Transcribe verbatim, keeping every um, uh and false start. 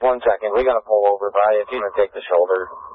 One second. We got to pull over by. If you want to take the shoulder.